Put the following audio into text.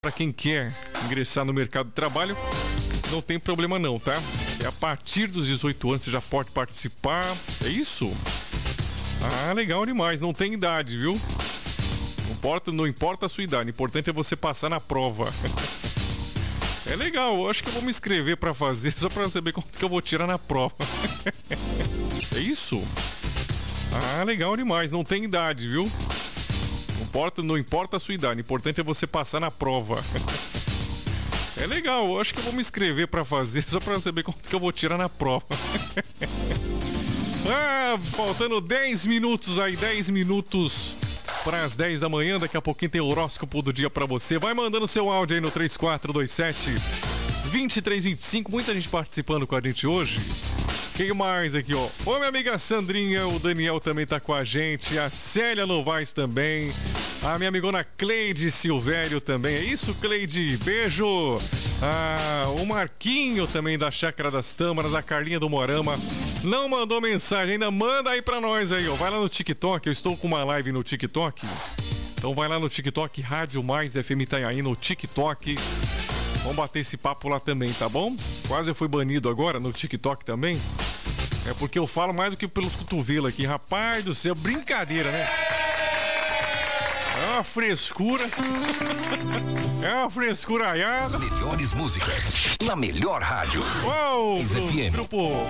Para quem quer ingressar no mercado de trabalho, não tem problema não, tá? A partir dos 18 anos você já pode participar. É isso? Ah, legal demais. Não tem idade, viu? Não importa a sua idade. O importante é você passar na prova. É legal. Eu acho que eu vou me inscrever para fazer só para saber quanto que eu vou tirar na prova. É isso? Ah, legal demais. Não tem idade, viu? Não importa a sua idade, o importante é você passar na prova. É legal, eu acho que eu vou me inscrever pra fazer só pra saber quanto que eu vou tirar na prova. Faltando 10 minutos aí, 10 minutos para as 10 da manhã. Daqui a pouquinho tem o horóscopo do dia pra você. Vai mandando seu áudio aí no 3427-2325. Muita gente participando com a gente hoje. Quem mais aqui, ó? Ô, minha amiga Sandrinha, o Daniel também tá com a gente, a Célia Novaes também, a minha amigona Cleide Silvério também. É isso, Cleide? Beijo! O Marquinho também da Chácara das Tâmaras, a Carlinha do Morama. Não mandou mensagem ainda, manda aí pra nós aí, ó. Vai lá no TikTok, eu estou com uma live no TikTok. Então vai lá no TikTok, Rádio Mais FM Itanhaém no TikTok. Vamos bater esse papo lá também, tá bom? Quase eu fui banido agora no TikTok também. É porque eu falo mais do que pelos cotovelos aqui. Rapaz do céu, brincadeira, né? É uma frescura. É uma frescuraiada. Melhores músicas na melhor rádio. Uou, grupo